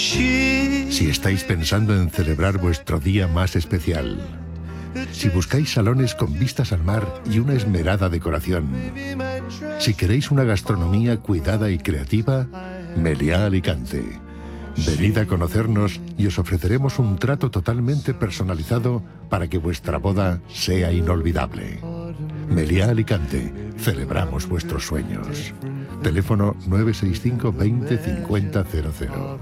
Si estáis pensando en celebrar vuestro día más especial, si buscáis salones con vistas al mar y una esmerada decoración, si queréis una gastronomía cuidada y creativa, Meliá Alicante. Venid a conocernos y os ofreceremos un trato totalmente personalizado para que vuestra boda sea inolvidable. Meliá Alicante, celebramos vuestros sueños. Teléfono 965 20 50 00.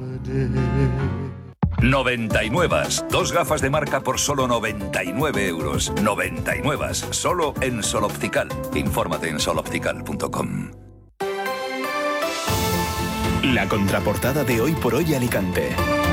99. Dos gafas de marca por solo 99 euros. 99. Solo en Sol Optical. Infórmate en soloptical.com. La contraportada de Hoy por Hoy Alicante.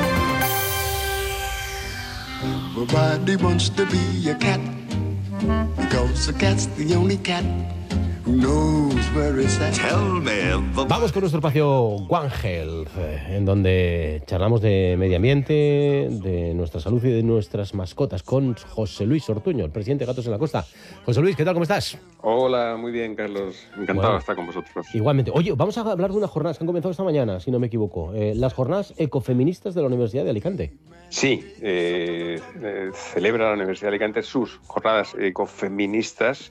Everybody wants to be a cat, because a cat's the only cat who knows where it's at. Tell me. Vamos con nuestro espacio One Health, en donde charlamos de medio ambiente, de nuestra salud y de nuestras mascotas, con José Luis Ortuño, el presidente de Gatos en la Costa. José Luis, ¿qué tal? ¿Cómo estás? Hola, muy bien, Carlos. Encantado de estar con vosotros. Igualmente. Oye, vamos a hablar de unas jornadas que han comenzado esta mañana, si no me equivoco. Las jornadas ecofeministas de la Universidad de Alicante. Sí, celebra la Universidad de Alicante sus jornadas ecofeministas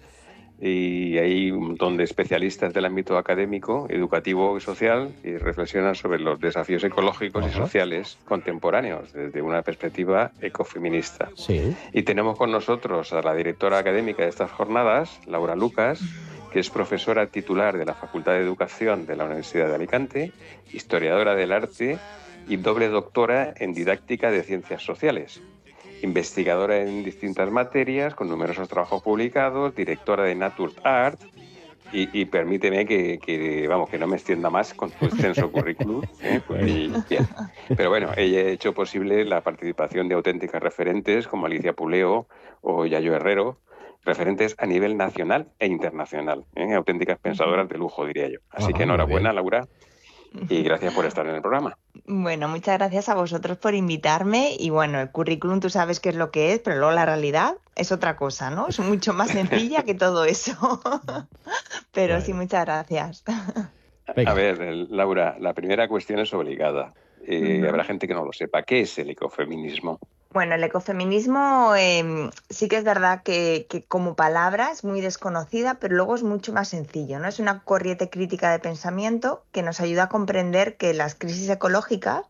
y hay un montón de especialistas del ámbito académico, educativo y social y reflexionan sobre los desafíos ecológicos y sociales contemporáneos desde una perspectiva ecofeminista. Sí. Y tenemos con nosotros a la directora académica de estas jornadas, Laura Lucas, que es profesora titular de la Facultad de Educación de la Universidad de Alicante, historiadora del arte y doble doctora en didáctica de ciencias sociales. Investigadora en distintas materias, con numerosos trabajos publicados, directora de Nature Art, y permíteme que no me extienda más con tu extenso currículum. Bien. Pero bueno, ella ha hecho posible la participación de auténticas referentes como Alicia Puleo o Yayo Herrero, referentes a nivel nacional e internacional, auténticas pensadoras de lujo, diría yo. Así que enhorabuena, Laura, y gracias por estar en el programa. Bueno, muchas gracias a vosotros por invitarme y bueno, el currículum tú sabes qué es lo que es, pero luego la realidad es otra cosa, ¿no? Es mucho más sencilla que todo eso. Pero sí, muchas gracias. A ver, Laura, la primera cuestión es obligada. Habrá gente que no lo sepa. ¿Qué es el ecofeminismo? Bueno, el ecofeminismo sí que es verdad que como palabra es muy desconocida, pero luego es mucho más sencillo, ¿no? Es una corriente crítica de pensamiento que nos ayuda a comprender que las crisis ecológicas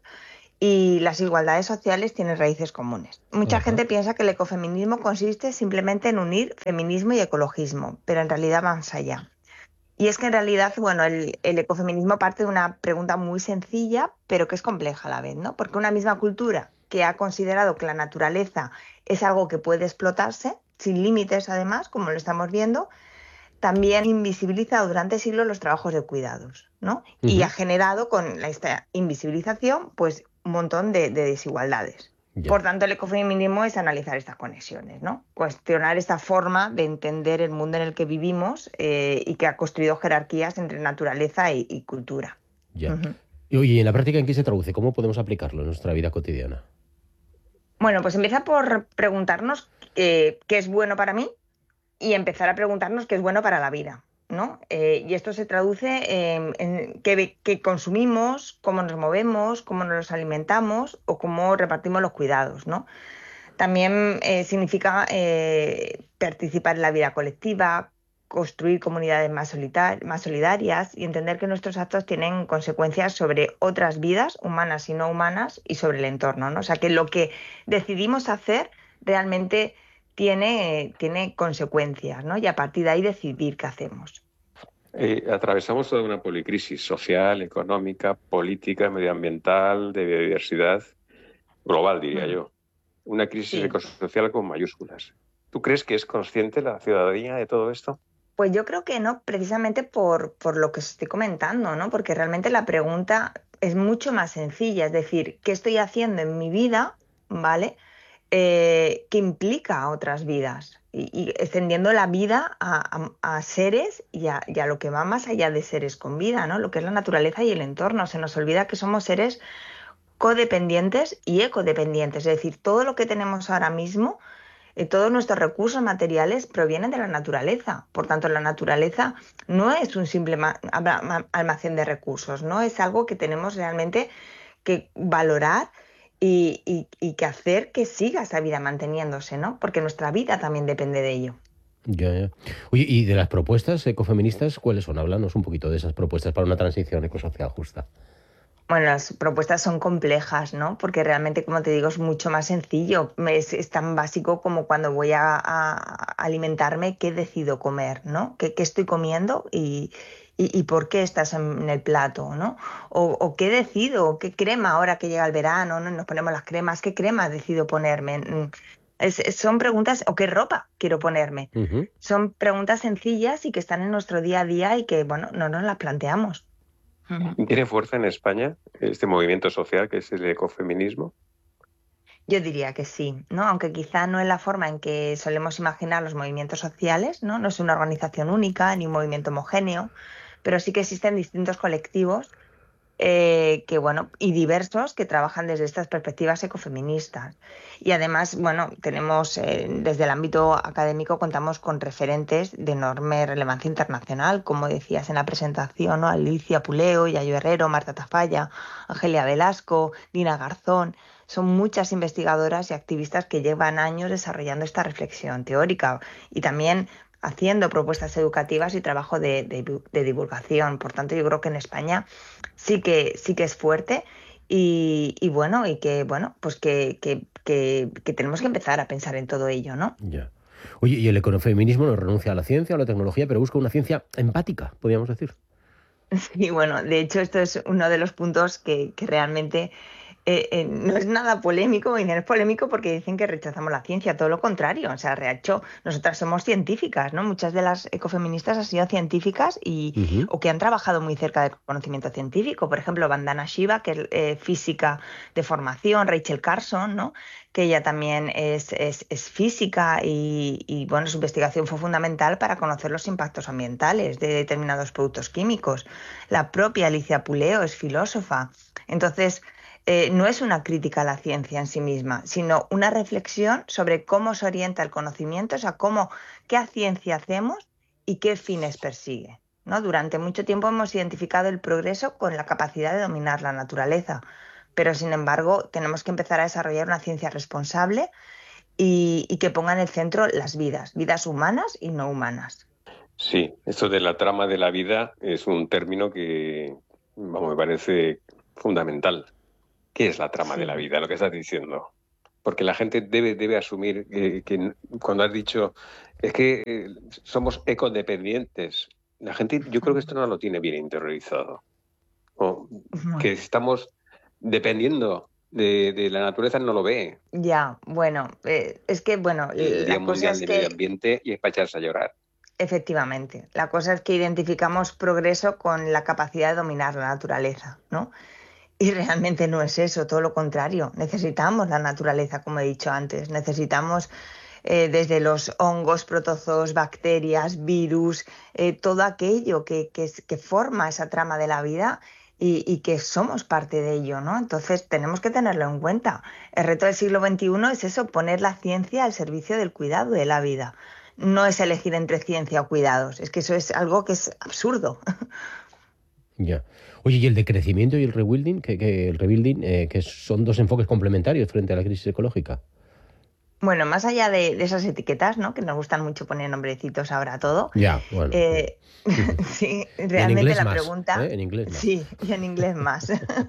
y las desigualdades sociales tienen raíces comunes. Mucha gente piensa que el ecofeminismo consiste simplemente en unir feminismo y ecologismo, pero en realidad va más allá. Y es que en realidad, bueno, el ecofeminismo parte de una pregunta muy sencilla, pero que es compleja a la vez, ¿no? Porque una misma cultura que ha considerado que la naturaleza es algo que puede explotarse, sin límites además, como lo estamos viendo, también invisibiliza durante siglos los trabajos de cuidados, ¿no? Y ha generado con esta invisibilización pues un montón de desigualdades. Ya. Por tanto, el ecofeminismo es analizar estas conexiones, ¿no? Cuestionar esta forma de entender el mundo en el que vivimos y que ha construido jerarquías entre naturaleza y cultura. Ya. Y oye, ¿en la práctica en qué se traduce? ¿Cómo podemos aplicarlo en nuestra vida cotidiana? Bueno, pues empieza por preguntarnos qué es bueno para mí y empezar a preguntarnos qué es bueno para la vida, ¿no? Y esto se traduce en qué consumimos, cómo nos movemos, cómo nos alimentamos o cómo repartimos los cuidados, ¿no? También significa participar en la vida colectiva, construir comunidades más solidarias y entender que nuestros actos tienen consecuencias sobre otras vidas, humanas y no humanas, y sobre el entorno, ¿no? O sea, que lo que decidimos hacer realmente tiene consecuencias, ¿no? Y a partir de ahí decidir qué hacemos. Atravesamos toda una policrisis social, económica, política, medioambiental, de biodiversidad, global, diría yo. Una crisis ecosocial con mayúsculas. ¿Tú crees que es consciente la ciudadanía de todo esto? Pues yo creo que no, precisamente por lo que os estoy comentando, ¿no? Porque realmente la pregunta es mucho más sencilla, es decir, ¿qué estoy haciendo en mi vida, ¿vale? Que implica a otras vidas y extendiendo la vida a seres y a lo que va más allá de seres con vida, ¿no? Lo que es la naturaleza y el entorno. Se nos olvida que somos seres codependientes y ecodependientes, es decir, todo lo que tenemos ahora mismo, todos nuestros recursos materiales provienen de la naturaleza. Por tanto, la naturaleza no es un simple almacén de recursos, ¿no? Es algo que tenemos realmente que valorar y que hacer que siga esa vida manteniéndose, ¿no? Porque nuestra vida también depende de ello. Ya. Oye, y de las propuestas ecofeministas, ¿cuáles son? Háblanos un poquito de esas propuestas para una transición ecosocial justa. Bueno, las propuestas son complejas, ¿no? Porque realmente, como te digo, es mucho más sencillo. Es tan básico como cuando voy a alimentarme, qué decido comer, ¿no? ¿Qué estoy comiendo y por qué estás en el plato, ¿no? O qué decido, qué crema ahora que llega el verano, ¿no? Nos ponemos las cremas, ¿qué crema decido ponerme? Son preguntas, o qué ropa quiero ponerme. Ujú. Son preguntas sencillas y que están en nuestro día a día y que, bueno, no nos las planteamos. ¿Tiene fuerza en España este movimiento social que es el ecofeminismo? Yo diría que sí, ¿no? Aunque quizá no es la forma en que solemos imaginar los movimientos sociales, ¿no? No es una organización única ni un movimiento homogéneo, pero sí que existen distintos colectivos que, bueno, y diversos que trabajan desde estas perspectivas ecofeministas. Y además, bueno, tenemos desde el ámbito académico contamos con referentes de enorme relevancia internacional, como decías en la presentación, ¿no? Alicia Puleo, Yayo Herrero, Marta Tafalla, Angelia Velasco, Dina Garzón. Son muchas investigadoras y activistas que llevan años desarrollando esta reflexión teórica y también haciendo propuestas educativas y trabajo de divulgación. Por tanto, yo creo que en España sí que es fuerte y bueno, pues que tenemos que empezar a pensar en todo ello, ¿no? Ya. Oye, y el ecofeminismo no renuncia a la ciencia o a la tecnología, pero busca una ciencia empática, podríamos decir. Sí, bueno, de hecho esto es uno de los puntos que realmente no es nada polémico, y no es polémico porque dicen que rechazamos la ciencia, todo lo contrario. O sea, de hecho, nosotras somos científicas, ¿no? Muchas de las ecofeministas han sido científicas Ujú. o que han trabajado muy cerca del conocimiento científico. Por ejemplo, Vandana Shiva, que es física de formación, Rachel Carson, ¿no? Que ella también es física y, bueno, su investigación fue fundamental para conocer los impactos ambientales de determinados productos químicos. La propia Alicia Puleo es filósofa. Entonces, no es una crítica a la ciencia en sí misma, sino una reflexión sobre cómo se orienta el conocimiento, o sea, qué ciencia hacemos y qué fines persigue, ¿no? Durante mucho tiempo hemos identificado el progreso con la capacidad de dominar la naturaleza, pero sin embargo tenemos que empezar a desarrollar una ciencia responsable y que ponga en el centro las vidas humanas y no humanas. Sí, esto de la trama de la vida es un término que, vamos, me parece fundamental. ¿Qué es la trama de la Sí. vida? Lo que estás diciendo. Porque la gente debe asumir que cuando has dicho es que somos ecodependientes, la gente yo creo que esto no lo tiene bien interiorizado. O que Bueno, estamos dependiendo de la naturaleza, no lo ve. ya, bueno, es que, bueno, El Día la cosa Mundial es de Medio que Ambiente y es para echarse a llorar. efectivamente, la cosa es que identificamos progreso con la capacidad de dominar la naturaleza, ¿no? Y realmente no es eso, todo lo contrario. Necesitamos la naturaleza, como he dicho antes. Necesitamos desde los hongos, protozoos, bacterias, virus, todo aquello que forma esa trama de la vida y que somos parte de ello, ¿no? Entonces tenemos que tenerlo en cuenta. El reto del siglo XXI es eso, poner la ciencia al servicio del cuidado de la vida. No es elegir entre ciencia o cuidados, es que eso es algo que es absurdo. Ya. Oye, ¿y el decrecimiento y el rebuilding? Que son dos enfoques complementarios frente a la crisis ecológica. Bueno, más allá de esas etiquetas, ¿no? Que nos gustan mucho poner nombrecitos ahora a todo. Ya, bueno. eh, Ujú. sí, Y en realmente inglés la más, pregunta, ¿eh? En inglés más. sí, y en inglés más.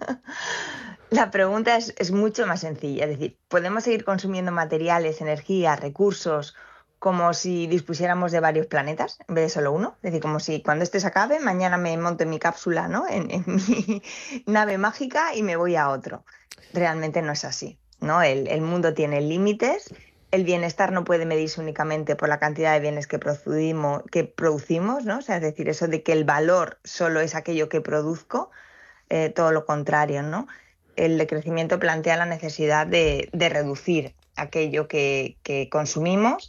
La pregunta es mucho más sencilla. Es decir, ¿podemos seguir consumiendo materiales, energía, recursos como si dispusiéramos de varios planetas en vez de solo uno? Es decir, como si cuando este se acabe, mañana me monto en mi cápsula, ¿no? En mi nave mágica y me voy a otro. Realmente no es así, ¿no? El mundo tiene límites. El bienestar no puede medirse únicamente por la cantidad de bienes que producimos, ¿no? O sea, es decir, eso de que el valor solo es aquello que produzco, todo lo contrario, ¿no? El decrecimiento plantea la necesidad de reducir aquello que consumimos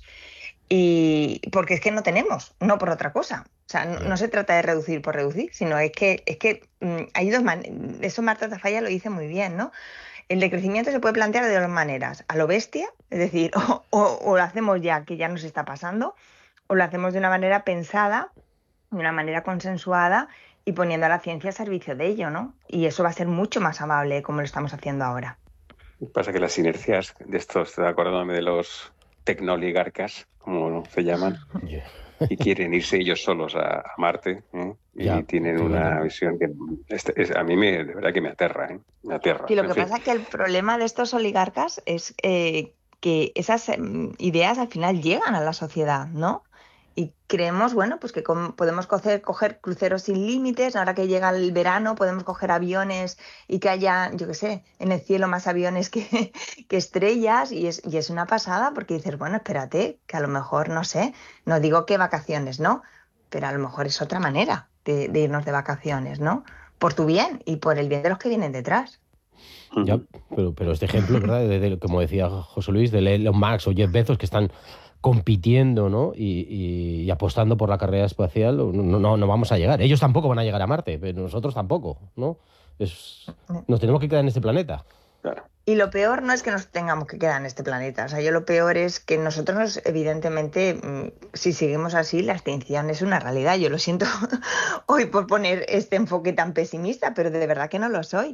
y porque es que no tenemos, no por otra cosa. O sea, no Ya. se trata de reducir por reducir, sino es que hay dos maneras. Eso Marta Tafalla lo dice muy bien, ¿no? El decrecimiento se puede plantear de dos maneras. A lo bestia, es decir, o lo hacemos ya, que ya nos está pasando, o lo hacemos de una manera pensada, de una manera consensuada y poniendo a la ciencia a servicio de ello, ¿no? Y eso va a ser mucho más amable como lo estamos haciendo ahora. Pasa que las inercias de estos, acordándome de los tecnooligarcas, como se llaman, y quieren irse ellos solos a Marte, y tienen una visión que a mí de verdad que me aterra, me aterra. Y lo que pasa es que el problema de estos oligarcas es que esas ideas al final llegan a la sociedad, ¿no? Y creemos, bueno, pues que podemos coger cruceros sin límites. Ahora que llega el verano podemos coger aviones y que haya, yo qué sé, en el cielo más aviones que estrellas. Y es una pasada porque dices, bueno, espérate, que a lo mejor, no sé, no digo que vacaciones, ¿no? Pero a lo mejor es otra manera de irnos de vacaciones, ¿no? Por tu bien y por el bien de los que vienen detrás. Ya, pero este ejemplo, ¿verdad? Como decía José Luis, de Elon Musk o Jeff Bezos, que están compitiendo, ¿no? y apostando por la carrera espacial, no vamos a llegar. Ellos tampoco van a llegar a Marte, pero nosotros tampoco, ¿no? Nos tenemos que quedar en este planeta. Claro. Y lo peor no es que nos tengamos que quedar en este planeta. O sea, lo peor es que nosotros, evidentemente, si seguimos así, la extinción es una realidad. Yo lo siento hoy por poner este enfoque tan pesimista, pero de verdad que no lo soy.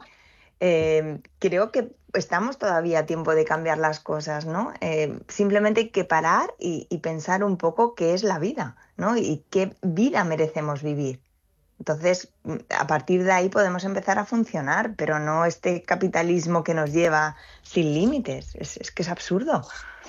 Creo que estamos todavía a tiempo de cambiar las cosas, ¿no? Simplemente hay que parar y pensar un poco qué es la vida, ¿no? Y qué vida merecemos vivir. Entonces, a partir de ahí podemos empezar a funcionar, pero no este capitalismo que nos lleva sin límites. Es que es absurdo.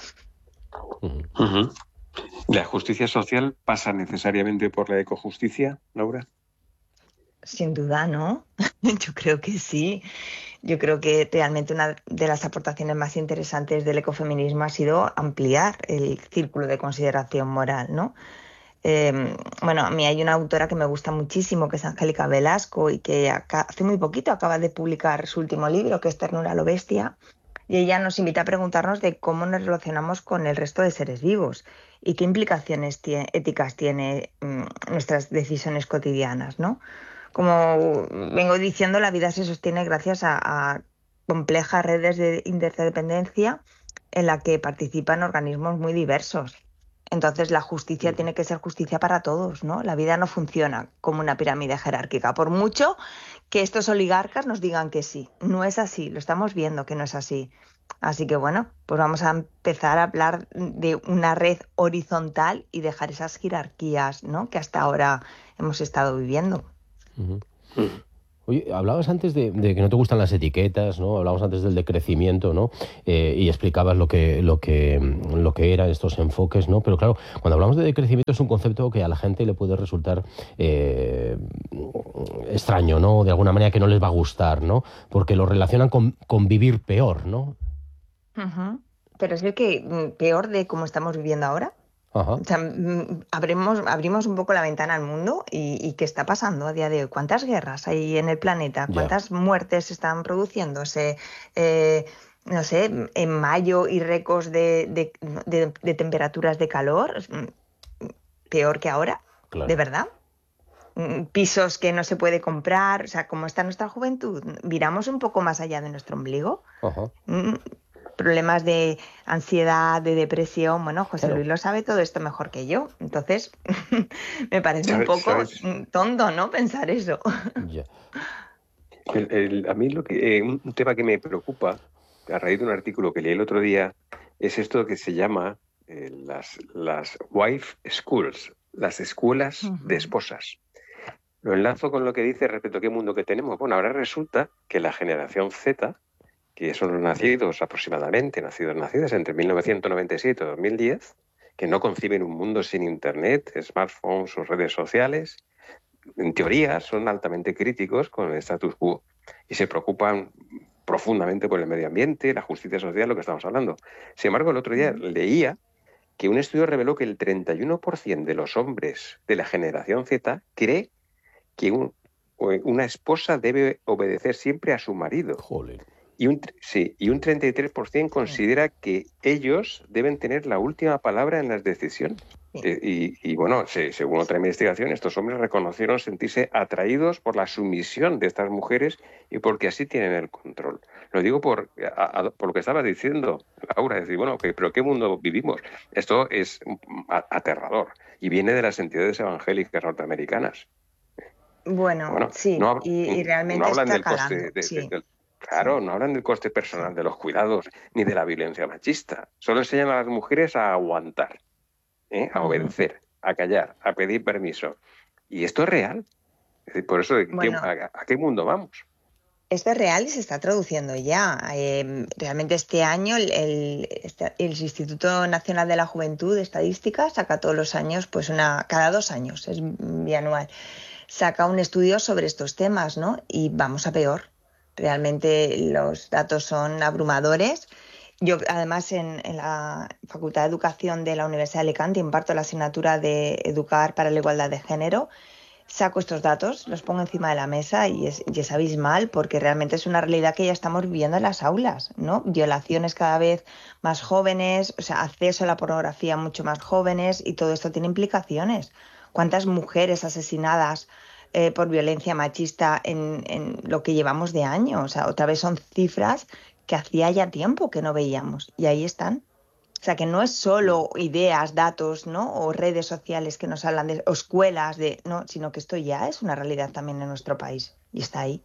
Uh-huh. ¿La justicia social pasa necesariamente por la ecojusticia, Laura? Sin duda, ¿no? Yo creo que sí. Yo creo que realmente una de las aportaciones más interesantes del ecofeminismo ha sido ampliar el círculo de consideración moral, ¿no? Bueno, a mí hay una autora que me gusta muchísimo, que es Angélica Velasco, y que hace muy poquito acaba de publicar su último libro, que es Ternura a lo bestia, y ella nos invita a preguntarnos de cómo nos relacionamos con el resto de seres vivos y qué implicaciones éticas tiene nuestras decisiones cotidianas, ¿no? Como vengo diciendo, la vida se sostiene gracias a complejas redes de interdependencia en la que participan organismos muy diversos. Entonces, la justicia tiene que ser justicia para todos, ¿no? La vida no funciona como una pirámide jerárquica, por mucho que estos oligarcas nos digan que sí. No es así, lo estamos viendo que no es así. Así que, bueno, pues vamos a empezar a hablar de una red horizontal y dejar esas jerarquías, ¿no?, que hasta ahora hemos estado viviendo. Uh-huh. Oye, hablabas antes de que no te gustan las etiquetas, ¿no? Hablabas antes del decrecimiento, ¿no? Y explicabas lo que eran estos enfoques, ¿no? Pero claro, cuando hablamos de decrecimiento es un concepto que a la gente le puede resultar extraño, ¿no? De alguna manera que no les va a gustar, ¿no? Porque lo relacionan con vivir peor, ¿no? Uh-huh. Pero es que peor de cómo estamos viviendo ahora. Ajá. O sea, abrimos un poco la ventana al mundo y ¿qué está pasando a día de hoy? ¿Cuántas guerras hay en el planeta? ¿Cuántas muertes están produciéndose? No sé, en mayo y récords de temperaturas de calor. Peor que ahora, claro. ¿De verdad? Pisos que no se puede comprar. O sea, ¿cómo está nuestra juventud? ¿Viramos un poco más allá de nuestro ombligo? Ajá. Problemas de ansiedad, de depresión. Bueno, José Luis lo sabe todo esto mejor que yo. Entonces, me parece un poco tonto, ¿no?, pensar eso. Yeah. A mí un tema que me preocupa, a raíz de un artículo que leí el otro día, es esto que se llama las wife schools, las escuelas de esposas. Lo enlazo con lo que dice respecto a qué mundo que tenemos. Bueno, ahora resulta que la generación Z, que son los nacidos nacidas entre 1997 y 2010, que no conciben un mundo sin Internet, smartphones o redes sociales, en teoría son altamente críticos con el status quo y se preocupan profundamente por el medio ambiente, la justicia social, lo que estamos hablando. Sin embargo, el otro día leía que un estudio reveló que el 31% de los hombres de la generación Z cree que una esposa debe obedecer siempre a su marido. Joder. Y un 33% considera que ellos deben tener la última palabra en las decisiones. Y bueno, según otra investigación, estos hombres reconocieron sentirse atraídos por la sumisión de estas mujeres y porque así tienen el control. Lo digo por lo que estabas diciendo, Laura, es decir, bueno, ¿pero qué mundo vivimos? Esto es aterrador y viene de las entidades evangélicas norteamericanas. Bueno, sí, y realmente no hablan está del calando. coste claro, no hablan del coste personal de los cuidados ni de la violencia machista. Solo enseñan a las mujeres a aguantar, a obedecer, a callar, a pedir permiso. Y esto es real. Es decir, por eso, ¿a qué mundo vamos? Esto es real y se está traduciendo ya. Realmente este año el Instituto Nacional de la Juventud de Estadística saca todos los años, pues cada 2 años, es bianual, saca un estudio sobre estos temas, ¿no? Y vamos a peor. Realmente los datos son abrumadores. Yo, además, en la Facultad de Educación de la Universidad de Alicante imparto la asignatura de Educar para la Igualdad de Género. Saco estos datos, los pongo encima de la mesa y es abismal, porque realmente es una realidad que ya estamos viviendo en las aulas, ¿no? Violaciones cada vez más jóvenes, o sea, acceso a la pornografía mucho más jóvenes, y todo esto tiene implicaciones. ¿Cuántas mujeres asesinadas por violencia machista en lo que llevamos de año? O sea, otra vez son cifras que hacía ya tiempo que no veíamos, y ahí están. O sea, que no es solo ideas, datos, ¿no? O redes sociales que nos hablan o escuelas, no, sino que esto ya es una realidad también en nuestro país y está ahí.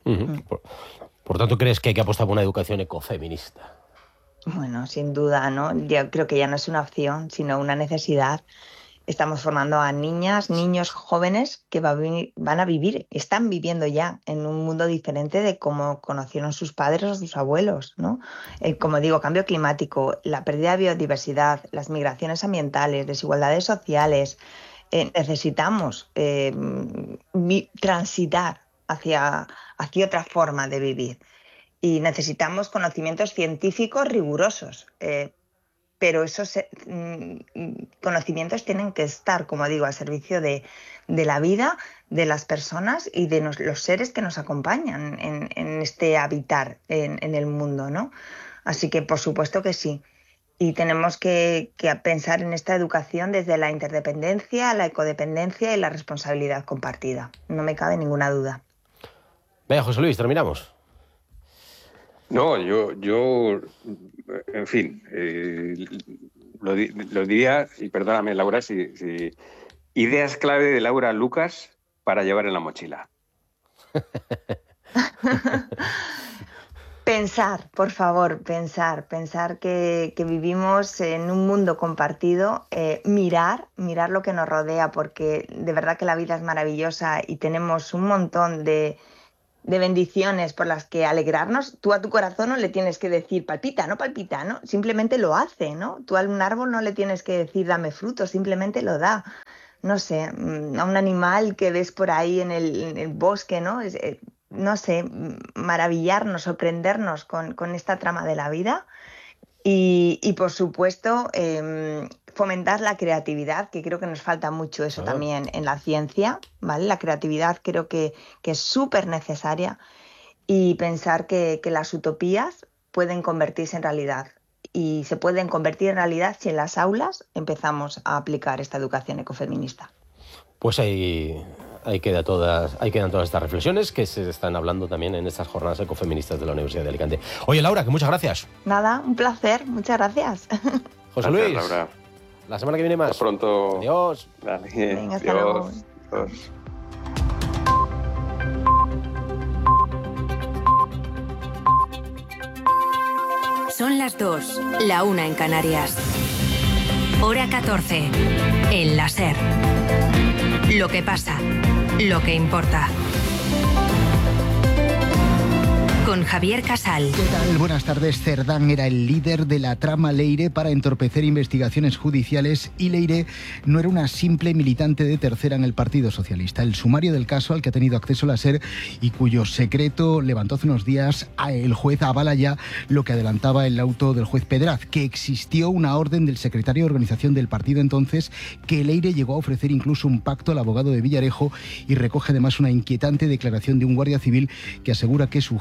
Por tanto, ¿crees que hay que apostar por una educación ecofeminista? Bueno, sin duda, ¿no? Yo creo que ya no es una opción, sino una necesidad. Estamos formando a niñas, niños jóvenes que van a vivir, están viviendo ya en un mundo diferente de cómo conocieron sus padres o sus abuelos, ¿no? Como digo, cambio climático, la pérdida de biodiversidad, las migraciones ambientales, desigualdades sociales. Necesitamos transitar hacia otra forma de vivir, y necesitamos conocimientos científicos rigurosos. Pero esos conocimientos tienen que estar, como digo, al servicio de la vida de las personas y de los seres que nos acompañan en este habitar en el mundo, ¿no? Así que, por supuesto que sí. Y tenemos que pensar en esta educación desde la interdependencia, la ecodependencia y la responsabilidad compartida. No me cabe ninguna duda. Venga, José Luis, terminamos. No, yo en fin, lo diría, y perdóname, Laura, si ideas clave de Laura Lucas para llevar en la mochila. Pensar, por favor, pensar que vivimos en un mundo compartido, mirar lo que nos rodea, porque de verdad que la vida es maravillosa y tenemos un montón de bendiciones por las que alegrarnos. Tú a tu corazón no le tienes que decir palpita, no, simplemente lo hace, ¿no? Tú a un árbol no le tienes que decir dame frutos, simplemente lo da. No sé, a un animal que ves por ahí en el bosque, ¿no? No sé, maravillarnos, sorprendernos con esta trama de la vida y por supuesto, fomentar la creatividad, que creo que nos falta mucho eso también en la ciencia, ¿vale? La creatividad creo que es súper necesaria, y pensar que las utopías pueden convertirse en realidad, y se pueden convertir en realidad si en las aulas empezamos a aplicar esta educación ecofeminista. Pues ahí quedan todas estas reflexiones que se están hablando también en estas jornadas ecofeministas de la Universidad de Alicante. Oye, Laura, que muchas gracias. Nada, un placer, muchas gracias. José Luis, Laura. La semana que viene más. Hasta pronto. Adiós. Dale. Venga, hasta luego. Adiós. Son las 2, la 1 en Canarias. Hora 14, en la SER. Lo que pasa, lo que importa. Con Javier Casal. ¿Qué tal? Buenas tardes. Cerdán era el líder de la trama Leire para entorpecer investigaciones judiciales, y Leire no era una simple militante de tercera en el Partido Socialista. El sumario del caso al que ha tenido acceso la SER y cuyo secreto levantó hace unos días el juez avala ya lo que adelantaba el auto del juez Pedraz, que existió una orden del secretario de organización del partido entonces, que Leire llegó a ofrecer incluso un pacto al abogado de Villarejo, y recoge además una inquietante declaración de un guardia civil que asegura que su jefe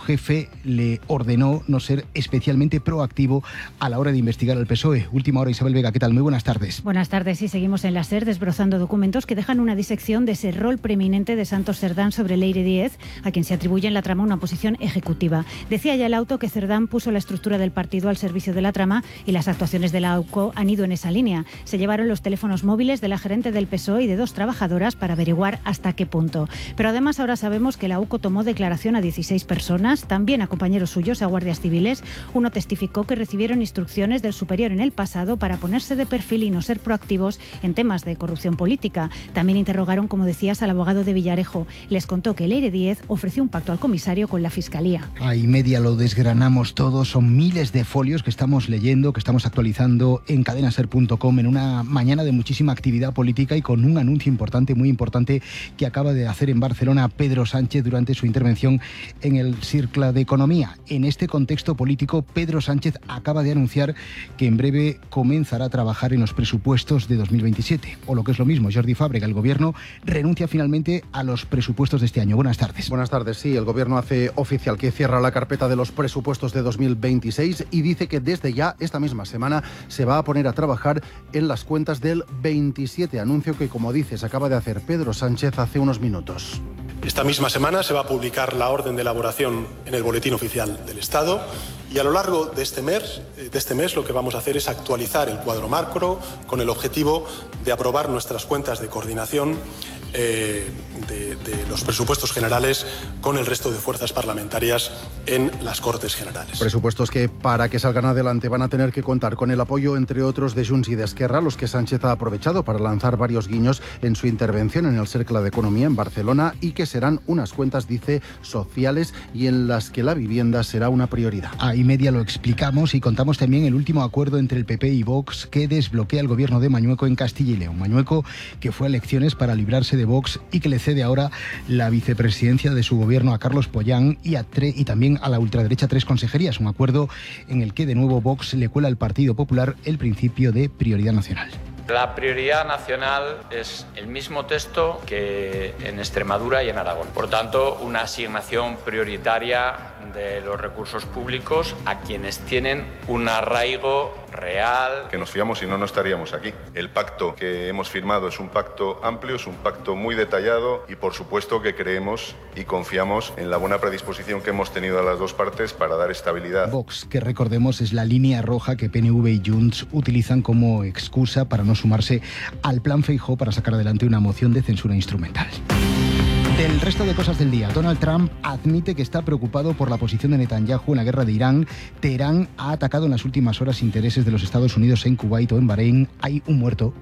que le ordenó no ser especialmente proactivo a la hora de investigar al PSOE. Última hora, Isabel Vega, ¿qué tal? Muy buenas tardes. Buenas tardes, y seguimos en la SER desbrozando documentos que dejan una disección de ese rol preeminente de Santos Cerdán sobre Leire Díez, a quien se atribuye en la trama una posición ejecutiva. Decía ya el auto que Cerdán puso la estructura del partido al servicio de la trama y las actuaciones de la AUCO han ido en esa línea. Se llevaron los teléfonos móviles de la gerente del PSOE y de 2 trabajadoras para averiguar hasta qué punto. Pero además ahora sabemos que la AUCO tomó declaración a 16 personas, también a compañeros suyos, a guardias civiles. Uno testificó que recibieron instrucciones del superior en el pasado para ponerse de perfil y no ser proactivos en temas de corrupción política. También interrogaron, como decías, al abogado de Villarejo. Les contó que Leire Díez ofreció un pacto al comisario con la Fiscalía. Ahí media lo desgranamos todo. Son miles de folios que estamos leyendo, que estamos actualizando en cadenaser.com en una mañana de muchísima actividad política y con un anuncio importante, muy importante, que acaba de hacer en Barcelona Pedro Sánchez durante su intervención en el Cercle d'Economia. En este contexto político, Pedro Sánchez acaba de anunciar que en breve comenzará a trabajar en los presupuestos de 2027. O lo que es lo mismo, Jordi Fàbrega, el Gobierno renuncia finalmente a los presupuestos de este año. Buenas tardes. Buenas tardes, sí. El Gobierno hace oficial que cierra la carpeta de los presupuestos de 2026 y dice que desde ya, esta misma semana, se va a poner a trabajar en las cuentas del 27. Anuncio que, como dices, acaba de hacer Pedro Sánchez hace unos minutos. Esta misma semana se va a publicar la orden de elaboración en el Boletín Oficial del Estado y a lo largo de este mes lo que vamos a hacer es actualizar el cuadro macro con el objetivo de aprobar nuestras cuentas de coordinación de los presupuestos generales con el resto de fuerzas parlamentarias en las Cortes Generales. Presupuestos que, para que salgan adelante, van a tener que contar con el apoyo, entre otros, de Junts y de Esquerra, los que Sánchez ha aprovechado para lanzar varios guiños en su intervención en el Cercle d'Economia en Barcelona, y que serán unas cuentas, dice, sociales y en las que la vivienda será una prioridad. Ahí media lo explicamos y contamos también el último acuerdo entre el PP y Vox que desbloquea el gobierno de Mañueco en Castilla y León. Mañueco, que fue a elecciones para librarse de Vox y que le cede ahora la vicepresidencia de su gobierno a Carlos Pollán y también a la ultraderecha 3 consejerías. Un acuerdo en el que de nuevo Vox le cuela al Partido Popular el principio de prioridad nacional. La prioridad nacional es el mismo texto que en Extremadura y en Aragón. Por tanto, una asignación prioritaria de los recursos públicos a quienes tienen un arraigo real. Que nos fiamos y no estaríamos aquí. El pacto que hemos firmado es un pacto amplio, es un pacto muy detallado y por supuesto que creemos y confiamos en la buena predisposición que hemos tenido a las dos partes para dar estabilidad. Vox, que recordemos es la línea roja que PNV y Junts utilizan como excusa para no sumarse al plan Feijóo para sacar adelante una moción de censura instrumental. Del resto de cosas del día, Donald Trump admite que está preocupado por la posición de Netanyahu en la guerra de Irán. Teherán ha atacado en las últimas horas intereses de los Estados Unidos en Kuwait o en Bahrein. Hay un muerto.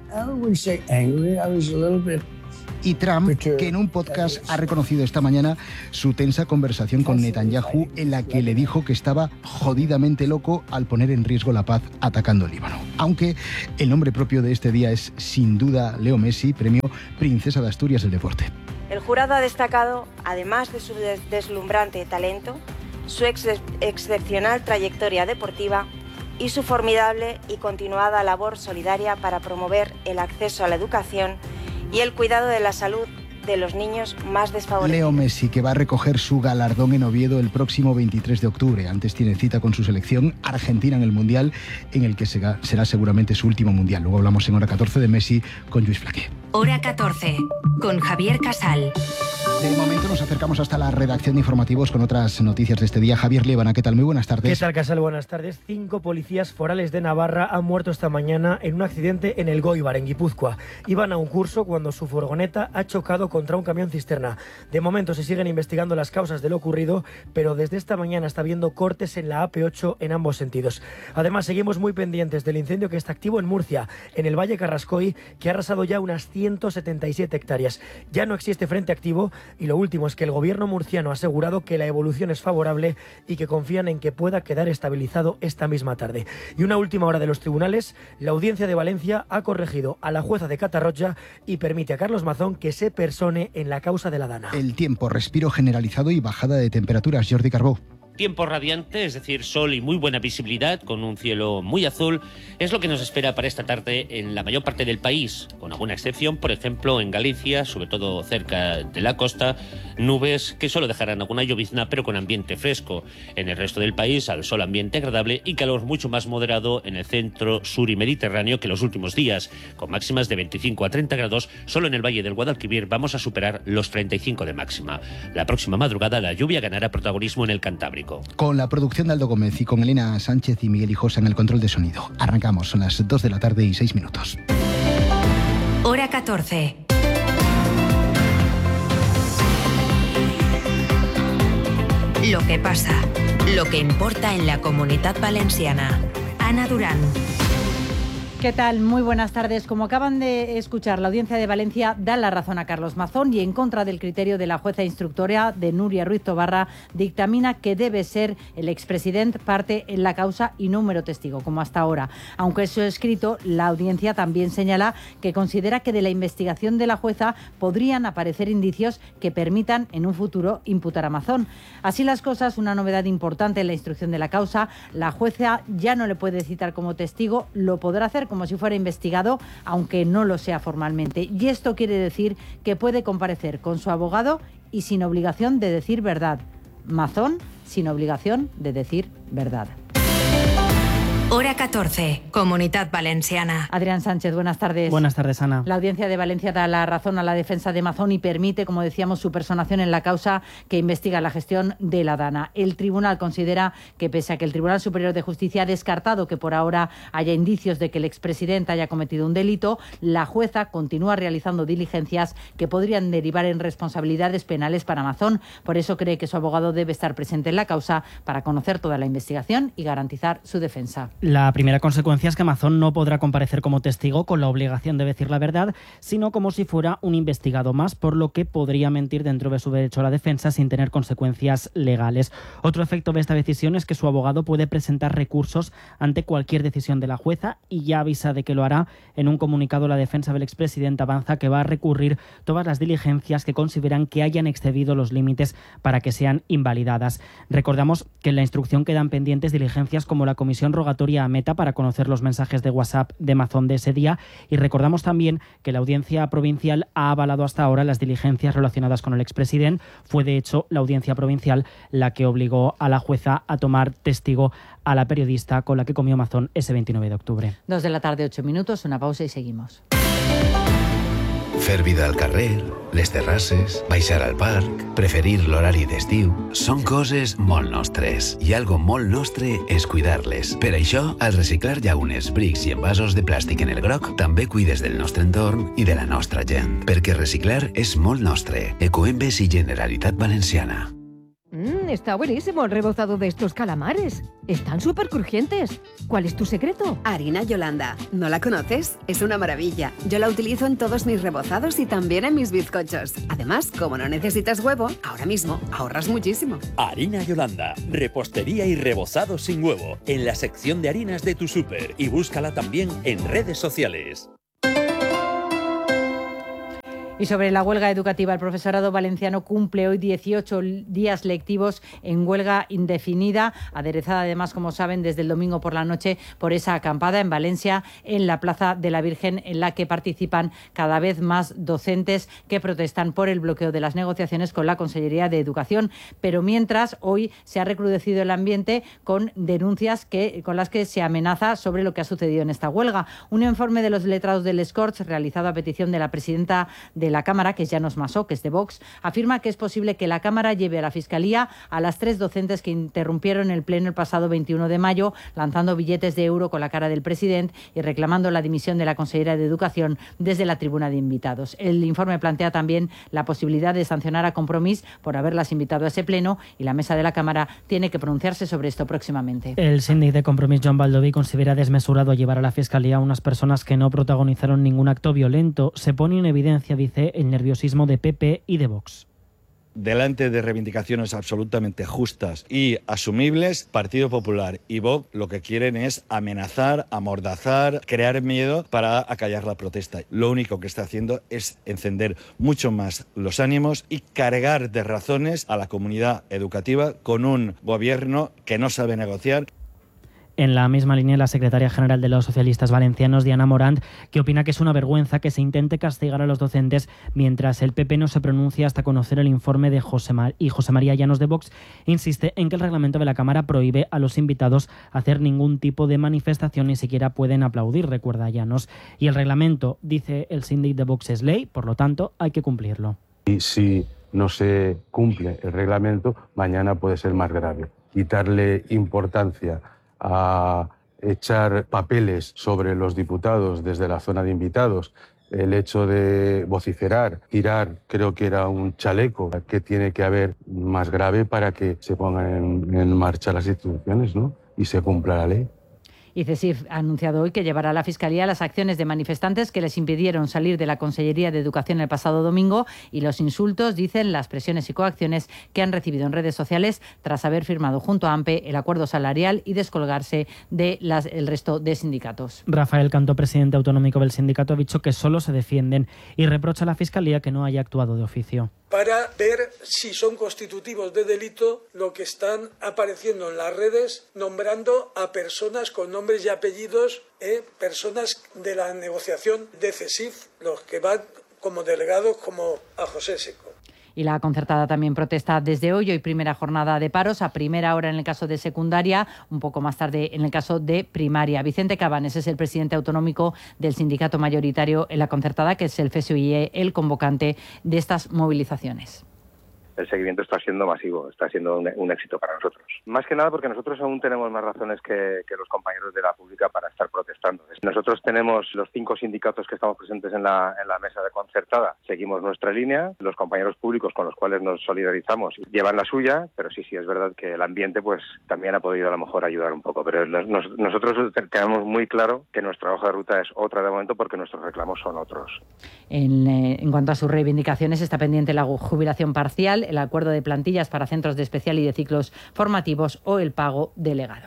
Y Trump, que en un podcast ha reconocido esta mañana su tensa conversación con Netanyahu, en la que le dijo que estaba jodidamente loco al poner en riesgo la paz atacando el Líbano. Aunque el nombre propio de este día es sin duda Leo Messi, premio Princesa de Asturias del Deporte. El jurado ha destacado, además de su deslumbrante talento, su excepcional trayectoria deportiva y su formidable y continuada labor solidaria para promover el acceso a la educación y el cuidado de la salud de los niños más desfavorecidos. Leo Messi, que va a recoger su galardón en Oviedo el próximo 23 de octubre. Antes tiene cita con su selección Argentina en el Mundial, en el que será seguramente su último Mundial. Luego hablamos en Hora 14 de Messi con Lluís Flaqué. Hora 14, con Javier Casal. De momento nos acercamos hasta la redacción de informativos con otras noticias de este día. Javier Liébana, ¿qué tal? Muy buenas tardes. ¿Qué tal, Casal? Buenas tardes. 5 policías forales de Navarra han muerto esta mañana en un accidente en el Goibar, en Guipúzcoa. Iban a un curso cuando su furgoneta ha chocado contra un camión cisterna. De momento se siguen investigando las causas de lo ocurrido, pero desde esta mañana está habiendo cortes en la AP8 en ambos sentidos. Además, seguimos muy pendientes del incendio que está activo en Murcia, en el Valle Carrascoy, que ha arrasado ya unas 177 hectáreas. Ya no existe frente activo y lo último es que el gobierno murciano ha asegurado que la evolución es favorable y que confían en que pueda quedar estabilizado esta misma tarde. Y una última hora de los tribunales, la Audiencia de Valencia ha corregido a la jueza de Catarroja y permite a Carlos Mazón que se persone en la causa de la Dana. El tiempo, respiro generalizado y bajada de temperaturas. Jordi Carbó. Tiempo radiante, es decir, sol y muy buena visibilidad, con un cielo muy azul, es lo que nos espera para esta tarde en la mayor parte del país, con alguna excepción, por ejemplo, en Galicia, sobre todo cerca de la costa, nubes que solo dejarán alguna llovizna, pero con ambiente fresco. En el resto del país, al sol ambiente agradable y calor mucho más moderado en el centro, sur y mediterráneo que los últimos días, con máximas de 25 a 30 grados, solo en el Valle del Guadalquivir vamos a superar los 35 de máxima. La próxima madrugada la lluvia ganará protagonismo en el Cantábrico. Con la producción de Aldo Gómez y con Elena Sánchez y Miguel Hijosa en el control de sonido. Arrancamos, son las 2 de la tarde y 6 minutos. Hora 14. Lo que pasa, lo que importa en la Comunitat Valenciana. Ana Durán. ¿Qué tal? Muy buenas tardes. Como acaban de escuchar, la Audiencia de Valencia da la razón a Carlos Mazón y en contra del criterio de la jueza instructora de Núria Ruiz Tobarra dictamina que debe ser el expresidente parte en la causa y no un mero testigo, como hasta ahora. Aunque eso escrito, la Audiencia también señala que considera que de la investigación de la jueza podrían aparecer indicios que permitan en un futuro imputar a Mazón. Así las cosas, una novedad importante en la instrucción de la causa, la jueza ya no le puede citar como testigo, lo podrá hacer como si fuera investigado, aunque no lo sea formalmente. Y esto quiere decir que puede comparecer con su abogado y sin obligación de decir verdad. Mazón sin obligación de decir verdad. Hora 14, Comunitat Valenciana. Adrián Sánchez, buenas tardes. Buenas tardes, Ana. La Audiencia de Valencia da la razón a la defensa de Mazón y permite, como decíamos, su personación en la causa que investiga la gestión de la Dana. El tribunal considera que, pese a que el Tribunal Superior de Justicia ha descartado que por ahora haya indicios de que el expresidente haya cometido un delito, la jueza continúa realizando diligencias que podrían derivar en responsabilidades penales para Mazón. Por eso cree que su abogado debe estar presente en la causa para conocer toda la investigación y garantizar su defensa. La primera consecuencia es que Mazón no podrá comparecer como testigo con la obligación de decir la verdad, sino como si fuera un investigado más, por lo que podría mentir dentro de su derecho a la defensa sin tener consecuencias legales. Otro efecto de esta decisión es que su abogado puede presentar recursos ante cualquier decisión de la jueza y ya avisa de que lo hará. En un comunicado, la defensa del expresidente avanza que va a recurrir todas las diligencias que consideran que hayan excedido los límites para que sean invalidadas. Recordamos que en la instrucción quedan pendientes diligencias como la comisión rogatoria a Meta para conocer los mensajes de WhatsApp de Mazón de ese día, y recordamos también que la Audiencia Provincial ha avalado hasta ahora las diligencias relacionadas con el expresidente. Fue de hecho la Audiencia Provincial la que obligó a la jueza a tomar testigo a la periodista con la que comió Mazón ese 29 de octubre. 2 de la tarde, 8 minutos, una pausa y seguimos. Fer vida al carrer, les terrasses, baixar al parc, preferir l'horari d'estiu, són coses molt nostres. I algo molt nostre és cuidar-les. Per això, al reciclar llaunes, brics i envasos de plàstic en el groc, també cuides del nostre entorn i de la nostra gent. Perquè reciclar és molt nostre. Ecoembes i Generalitat Valenciana. Está buenísimo el rebozado de estos calamares. Están súper crujientes. ¿Cuál es tu secreto? Harina Yolanda. ¿No la conoces? Es una maravilla. Yo la utilizo en todos mis rebozados y también en mis bizcochos. Además, como no necesitas huevo, ahora mismo ahorras muchísimo. Harina Yolanda. Repostería y rebozado sin huevo. En la sección de harinas de tu súper. Y búscala también en redes sociales. Y sobre la huelga educativa, el profesorado valenciano cumple hoy 18 días lectivos en huelga indefinida, aderezada además, como saben, desde el domingo por la noche por esa acampada en Valencia, en la Plaza de la Virgen, en la que participan cada vez más docentes que protestan por el bloqueo de las negociaciones con la Consellería de Educación. Pero mientras, hoy se ha recrudecido el ambiente con denuncias con las que se amenaza sobre lo que ha sucedido en esta huelga. Un informe de los letrados del Escorts, realizado a petición de la presidenta de la Cámara, que es Llanos Masó, que es de Vox, afirma que es posible que la Cámara lleve a la Fiscalía a las 3 docentes que interrumpieron el pleno el pasado 21 de mayo, lanzando billetes de euro con la cara del presidente y reclamando la dimisión de la consellera de Educación desde la tribuna de invitados. El informe plantea también la posibilidad de sancionar a Compromís por haberlas invitado a ese pleno, y la mesa de la Cámara tiene que pronunciarse sobre esto próximamente. El síndic de Compromís, Joan Baldoví, considera desmesurado llevar a la Fiscalía a unas personas que no protagonizaron ningún acto violento. Se pone en evidencia, dice, el nerviosismo de PP y de Vox. delante de reivindicaciones absolutamente justas y asumibles, Partido Popular y Vox lo que quieren es amenazar, amordazar, crear miedo para acallar la protesta. Lo único que está haciendo es encender mucho más los ánimos y cargar de razones a la comunidad educativa con un gobierno que no sabe negociar. En la misma línea, la secretaria general de los socialistas valencianos, Diana Morant, que opina que es una vergüenza que se intente castigar a los docentes mientras el PP no se pronuncia hasta conocer el informe de José María Llanos de Vox, insiste en que el reglamento de la Cámara prohíbe a los invitados hacer ningún tipo de manifestación, ni siquiera pueden aplaudir, recuerda Llanos. Y el reglamento, dice el síndic de Vox, es ley, por lo tanto hay que cumplirlo. Y si no se cumple el reglamento, mañana puede ser más grave. Quitarle importancia a echar papeles sobre los diputados desde la zona de invitados, el hecho de vociferar, tirar, creo que era un chaleco, que tiene que haber más grave para que se pongan en marcha las instituciones, ¿no? Y se cumpla la ley. Y CESIF ha anunciado hoy que llevará a la Fiscalía las acciones de manifestantes que les impidieron salir de la Consellería de Educación el pasado domingo y los insultos, dicen, las presiones y coacciones que han recibido en redes sociales tras haber firmado junto a AMPE el acuerdo salarial y descolgarse del resto de sindicatos. Rafael Cantó, presidente autonómico del sindicato, ha dicho que solo se defienden y reprocha a la Fiscalía que no haya actuado de oficio. Para ver si son constitutivos de delito lo que están apareciendo en las redes, nombrando a personas con nombres y apellidos, personas de la negociación de CESIF, los que van como delegados, como a José Seco. Y la concertada también protesta desde hoy primera jornada de paros, a primera hora en el caso de secundaria, un poco más tarde en el caso de primaria. Vicente Cabanes es el presidente autonómico del sindicato mayoritario en la concertada, que es el FSUIE, el convocante de estas movilizaciones. El seguimiento está siendo masivo, está siendo un éxito para nosotros. Más que nada porque nosotros aún tenemos más razones que los compañeros de la pública para estar protestando. Nosotros tenemos los 5 sindicatos que estamos presentes en la mesa de concertada. Seguimos nuestra línea, los compañeros públicos con los cuales nos solidarizamos llevan la suya, pero sí es verdad que el ambiente pues también ha podido a lo mejor ayudar un poco. Pero nosotros tenemos muy claro que nuestra hoja de ruta es otra de momento porque nuestros reclamos son otros. En cuanto a sus reivindicaciones, está pendiente la jubilación parcial, el acuerdo de plantillas para centros de especial y de ciclos formativos o el pago delegado.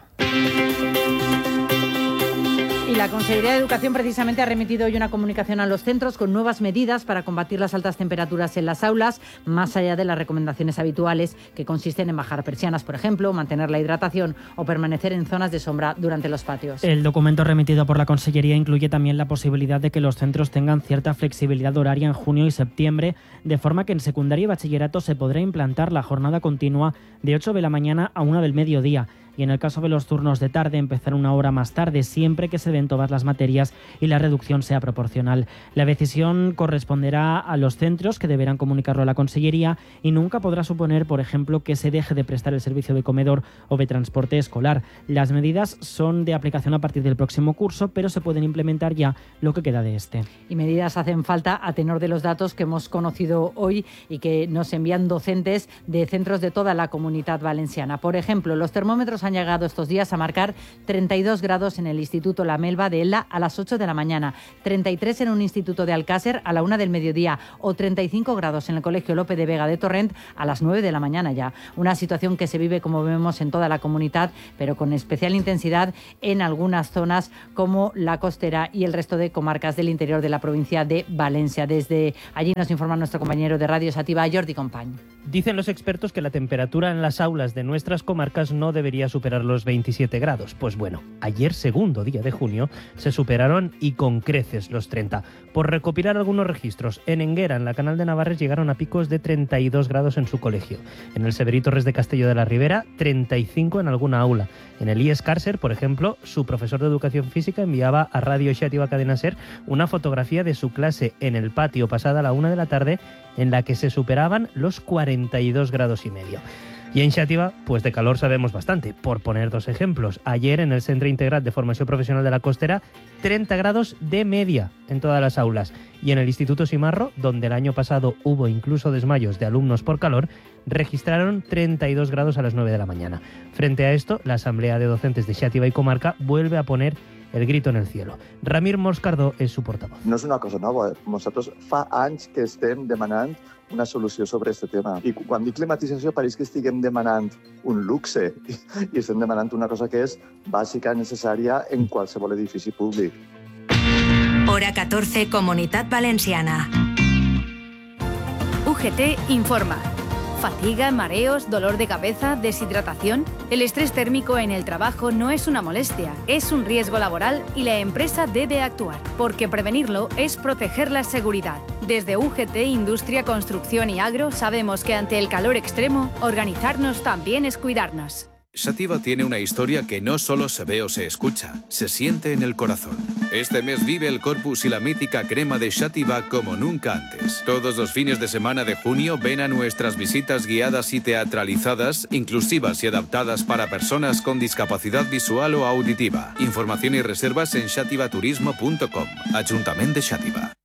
Y la Consejería de Educación precisamente ha remitido hoy una comunicación a los centros con nuevas medidas para combatir las altas temperaturas en las aulas, más allá de las recomendaciones habituales que consisten en bajar persianas, por ejemplo, mantener la hidratación o permanecer en zonas de sombra durante los patios. El documento remitido por la Consellería incluye también la posibilidad de que los centros tengan cierta flexibilidad horaria en junio y septiembre, de forma que en secundaria y bachillerato se podrá implantar la jornada continua de 8 de la mañana a 1 del mediodía. Y en el caso de los turnos de tarde, empezar 1 hora más tarde, siempre que se den todas las materias y la reducción sea proporcional. La decisión corresponderá a los centros, que deberán comunicarlo a la Consellería, y nunca podrá suponer, por ejemplo, que se deje de prestar el servicio de comedor o de transporte escolar. Las medidas son de aplicación a partir del próximo curso, pero se pueden implementar ya lo que queda de este. Y medidas hacen falta a tenor de los datos que hemos conocido hoy y que nos envían docentes de centros de toda la Comunidad Valenciana. Por ejemplo, los termómetros han llegado estos días a marcar 32 grados en el Instituto La Melva de Elda a las 8 de la mañana, 33 en un instituto de Alcácer a la 1 del mediodía o 35 grados en el Colegio Lope de Vega de Torrent a las 9 de la mañana ya. Una situación que se vive, como vemos, en toda la comunidad, pero con especial intensidad en algunas zonas como la costera y el resto de comarcas del interior de la provincia de Valencia. Desde allí nos informa nuestro compañero de Radio Sativa, Jordi Company. Dicen los expertos que la temperatura en las aulas de nuestras comarcas no debería superar los 27 grados. Pues bueno, ayer, segundo día de junio, se superaron y con creces los 30. Por recopilar algunos registros, en Enguera, en la Canal de Navarres, llegaron a picos de 32 grados en su colegio. En el Severi Torres de Castelló de la Ribera, 35 en alguna aula. En el IES Càrcer, por ejemplo, su profesor de Educación Física enviaba a Radio Xàtiva Cadena Ser una fotografía de su clase en el patio pasada la 1 de la tarde, en la que se superaban los 42 grados y medio. Y en Xàtiva, pues de calor sabemos bastante. Por poner 2 ejemplos, ayer en el Centre Integrat de Formació Professional de la Costera, 30 grados de media en todas las aulas. Y en el Instituto Simarro, donde el año pasado hubo incluso desmayos de alumnos por calor, registraron 32 grados a las 9 de la mañana. Frente a esto, la Asamblea de Docentes de Xàtiva y Comarca vuelve a poner el grito en el cielo. Ramir Moscardó es su portavoz. No és una cosa nova. Nosaltres fa anys que estem demanant una solució sobre aquest tema. I quan dic climatització pareix que estiguem demanant un luxe i estem demanant una cosa que és bàsica, necessària en qualsevol edifici públic. Hora 14, Comunitat Valenciana. UGT informa. Fatiga, mareos, dolor de cabeza, deshidratación. El estrés térmico en el trabajo no es una molestia, es un riesgo laboral y la empresa debe actuar, porque prevenirlo es proteger la seguridad. Desde UGT, Industria, Construcción y Agro sabemos que ante el calor extremo, organizarnos también es cuidarnos. Sativa tiene una historia que no solo se ve o se escucha, se siente en el corazón. Este mes vive el Corpus y la mítica crema de Sativa como nunca antes. Todos los fines de semana de junio ven a nuestras visitas guiadas y teatralizadas, inclusivas y adaptadas para personas con discapacidad visual o auditiva. Información y reservas en sativaturismo.com. Ayuntamiento de Sativa.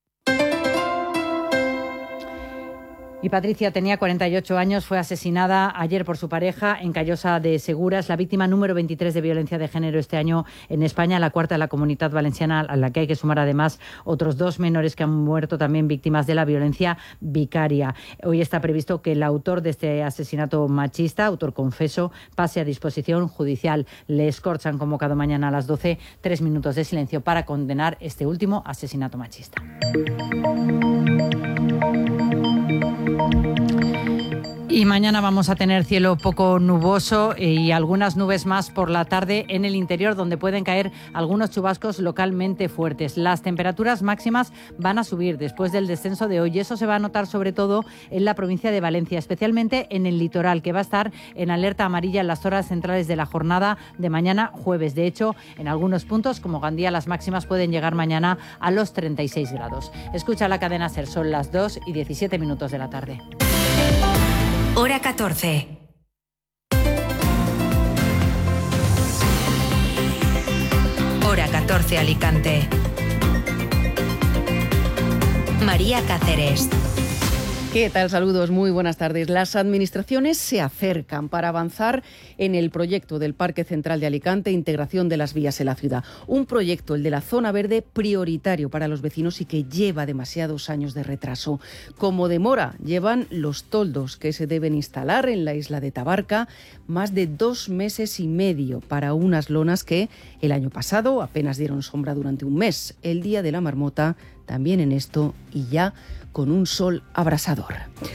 Y Patricia tenía 48 años, fue asesinada ayer por su pareja en Callosa de Segura. Es la víctima número 23 de violencia de género este año en España, la cuarta de la Comunidad Valenciana, a la que hay que sumar además otros 2 menores que han muerto también víctimas de la violencia vicaria. Hoy está previsto que el autor de este asesinato machista, autor confeso, pase a disposición judicial. Les Corts han convocado mañana a las 12 3 minutos de silencio para condenar este último asesinato machista. Y mañana vamos a tener cielo poco nuboso y algunas nubes más por la tarde en el interior, donde pueden caer algunos chubascos localmente fuertes. Las temperaturas máximas van a subir después del descenso de hoy y eso se va a notar sobre todo en la provincia de Valencia, especialmente en el litoral, que va a estar en alerta amarilla en las horas centrales de la jornada de mañana jueves. De hecho, en algunos puntos, como Gandía, las máximas pueden llegar mañana a los 36 grados. Escucha la cadena SER, son las 2:17 de la tarde. Hora 14. Hora 14, Alicante. María Cáceres. ¿Qué tal? Saludos, muy buenas tardes. Las administraciones se acercan para avanzar en el proyecto del Parque Central de Alicante, integración de las vías en la ciudad. Un proyecto, el de la zona verde, prioritario para los vecinos y que lleva demasiados años de retraso. Como demora llevan los toldos que se deben instalar en la isla de Tabarca, más de 2 meses y medio para unas lonas que el año pasado apenas dieron sombra durante un mes. El Día de la Marmota también en esto y ya con un sol abrasador.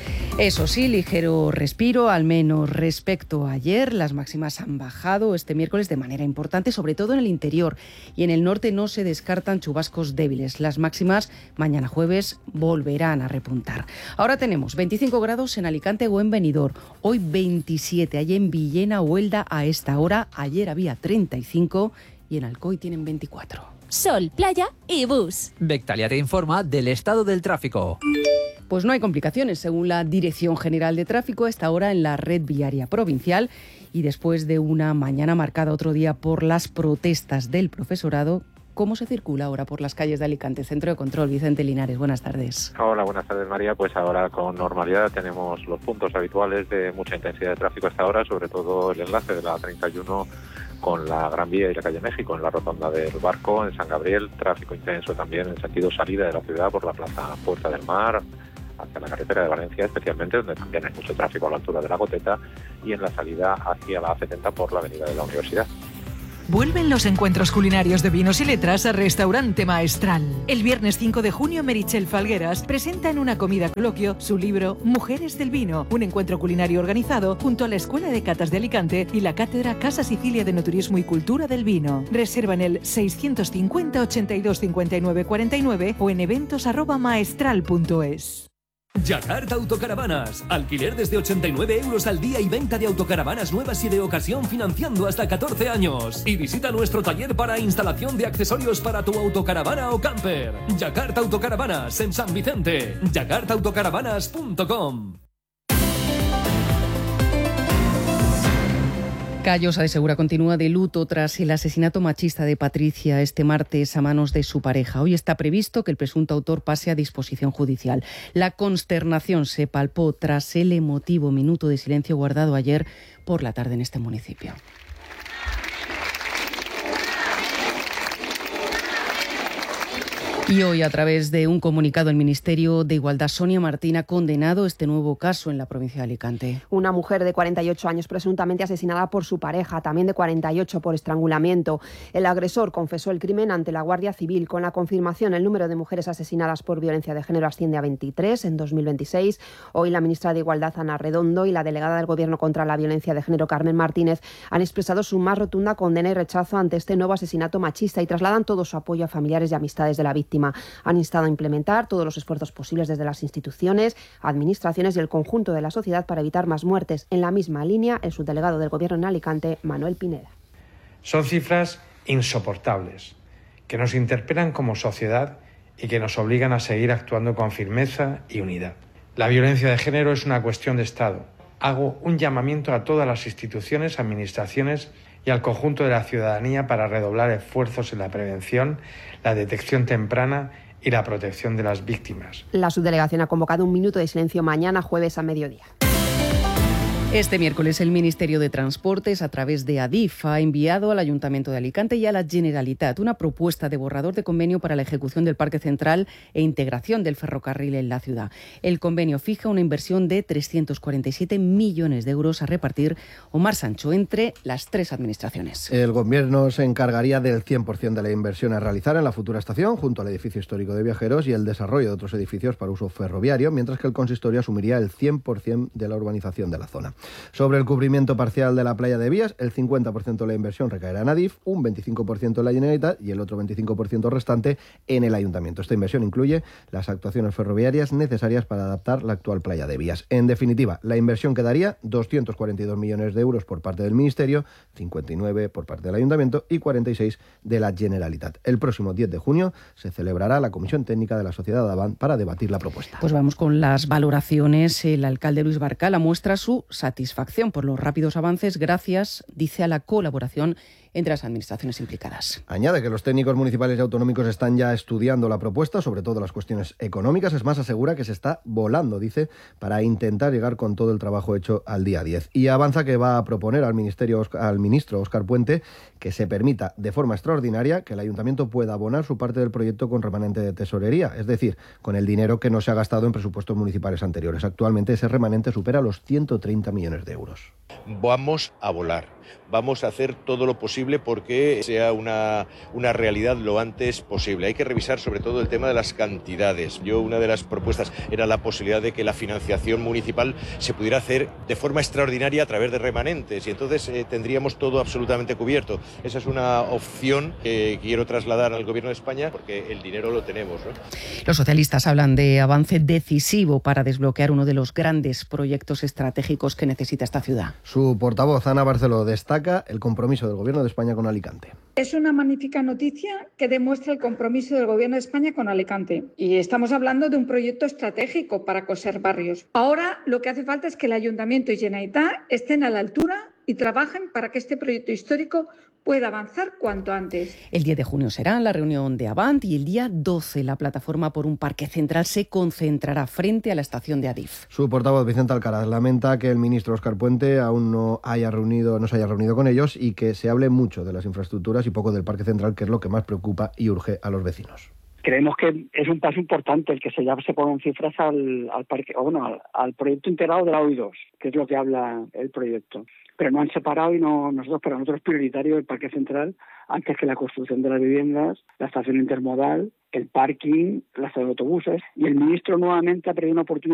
Eso sí, ligero respiro, al menos respecto a ayer. Las máximas han bajado este miércoles de manera importante, sobre todo en el interior. Y en el norte no se descartan chubascos débiles. Las máximas mañana jueves volverán a repuntar. Ahora tenemos 25 grados en Alicante o en Benidorm. Hoy 27, allí en Villena o Elda a esta hora. Ayer había 35 y en Alcoy tienen 24. Sol, playa y bus. Vectalia te informa del estado del tráfico. Pues no hay complicaciones, según la Dirección General de Tráfico, a esta hora en la red viaria provincial y después de una mañana marcada otro día por las protestas del profesorado. ¿Cómo se circula ahora por las calles de Alicante? Centro de Control, Vicente Linares, buenas tardes. Hola, buenas tardes, María. Pues ahora con normalidad tenemos los puntos habituales de mucha intensidad de tráfico hasta ahora, sobre todo el enlace de la 31 con la Gran Vía y la calle México, en la rotonda del Barco, en San Gabriel, tráfico intenso también en sentido salida de la ciudad por la plaza Puerta del Mar, hacia la carretera de Valencia especialmente, donde también hay mucho tráfico a la altura de la Goteta, y en la salida hacia la A70 por la avenida de la Universidad. Vuelven los encuentros culinarios de vinos y letras a Restaurante Maestral. El viernes 5 de junio, Meritxell Falgueras presenta en una comida coloquio su libro Mujeres del Vino, un encuentro culinario organizado junto a la Escuela de Catas de Alicante y la Cátedra Casa Sicilia de Enoturismo y Cultura del Vino. Reserva en el 650 82 59 49 o en eventos@maestral.es. Yakarta Autocaravanas. Alquiler desde 89 euros al día y venta de autocaravanas nuevas y de ocasión financiando hasta 14 años. Y visita nuestro taller para instalación de accesorios para tu autocaravana o camper. Yakarta Autocaravanas en San Vicente. yakartaautocaravanas.com. Callosa de Segura continúa de luto tras el asesinato machista de Patricia este martes a manos de su pareja. Hoy está previsto que el presunto autor pase a disposición judicial. La consternación se palpó tras el emotivo minuto de silencio guardado ayer por la tarde en este municipio. Y hoy, a través de un comunicado, el Ministerio de Igualdad, Sonia Martín, ha condenado este nuevo caso en la provincia de Alicante. Una mujer de 48 años presuntamente asesinada por su pareja, también de 48 por estrangulamiento. El agresor confesó el crimen ante la Guardia Civil. Con la confirmación, el número de mujeres asesinadas por violencia de género asciende a 23 en 2026. Hoy la ministra de Igualdad, Ana Redondo, y la delegada del Gobierno contra la violencia de género, Carmen Martínez, han expresado su más rotunda condena y rechazo ante este nuevo asesinato machista y trasladan todo su apoyo a familiares y amistades de la víctima. Han instado a implementar todos los esfuerzos posibles desde las instituciones, administraciones y el conjunto de la sociedad para evitar más muertes. En la misma línea, el subdelegado del Gobierno en Alicante, Manuel Pineda. Son cifras insoportables, que nos interpelan como sociedad y que nos obligan a seguir actuando con firmeza y unidad. La violencia de género es una cuestión de Estado. Hago un llamamiento a todas las instituciones, administraciones y al conjunto de la ciudadanía para redoblar esfuerzos en la prevención, la detección temprana y la protección de las víctimas. La subdelegación ha convocado un minuto de silencio mañana, jueves a mediodía. Este miércoles el Ministerio de Transportes, a través de Adif, ha enviado al Ayuntamiento de Alicante y a la Generalitat una propuesta de borrador de convenio para la ejecución del Parque Central e integración del ferrocarril en la ciudad. El convenio fija una inversión de 347 millones de euros a repartir, Omar Sancho, entre las tres administraciones. El Gobierno se encargaría del 100% de la inversión a realizar en la futura estación, junto al edificio histórico de viajeros y el desarrollo de otros edificios para uso ferroviario, mientras que el consistorio asumiría el 100% de la urbanización de la zona. Sobre el cubrimiento parcial de la playa de Vías, el 50% de la inversión recaerá en Adif, un 25% en la Generalitat y el otro 25% restante en el Ayuntamiento. Esta inversión incluye las actuaciones ferroviarias necesarias para adaptar la actual playa de Vías. En definitiva, la inversión quedaría 242 millones de euros por parte del Ministerio, 59 por parte del Ayuntamiento y 46 de la Generalitat. El próximo 10 de junio se celebrará la Comisión Técnica de la Sociedad Avant para debatir la propuesta. Pues vamos con las valoraciones. El alcalde Luis Barcala muestra su satisfacción por los rápidos avances gracias, dice, a la colaboración entre las administraciones implicadas. Añade que los técnicos municipales y autonómicos están ya estudiando la propuesta, sobre todo las cuestiones económicas. Es más, asegura que se está volando, dice, para intentar llegar con todo el trabajo hecho al día 10. Y avanza que va a proponer al ministro Óscar Puente que se permita de forma extraordinaria que el ayuntamiento pueda abonar su parte del proyecto con remanente de tesorería, es decir, con el dinero que no se ha gastado en presupuestos municipales anteriores. Actualmente ese remanente supera los 130 millones de euros. Vamos a volar. Vamos a hacer todo lo posible porque sea una realidad lo antes posible. Hay que revisar sobre todo el tema de las cantidades. Una de las propuestas era la posibilidad de que la financiación municipal se pudiera hacer de forma extraordinaria a través de remanentes y entonces tendríamos todo absolutamente cubierto. Esa es una opción que quiero trasladar al Gobierno de España porque el dinero lo tenemos, ¿no? Los socialistas hablan de avance decisivo para desbloquear uno de los grandes proyectos estratégicos que necesita esta ciudad. Su portavoz, Ana Barceló, destaca el compromiso del Gobierno de España con Alicante. Es una magnífica noticia que demuestra el compromiso del Gobierno de España con Alicante. Y estamos hablando de un proyecto estratégico para coser barrios. Ahora lo que hace falta es que el Ayuntamiento y Generalitat estén a la altura y trabajen para que este proyecto histórico pueda avanzar cuanto antes. El 10 de junio será la reunión de Avant y el día 12 la plataforma por un parque central se concentrará frente a la estación de Adif. Su portavoz, Vicente Alcaraz, lamenta que el ministro Óscar Puente aún no se haya reunido con ellos y que se hable mucho de las infraestructuras y poco del parque central, que es lo que más preocupa y urge a los vecinos. Creemos que es un paso importante el que se pongan cifras al proyecto integrado de la OI2, que es lo que habla el proyecto. Pero no han separado y para nosotros es prioritario el parque central antes que la construcción de las viviendas, la estación intermodal, el parking, la estación de autobuses. Y el ministro nuevamente ha perdido una oportunidad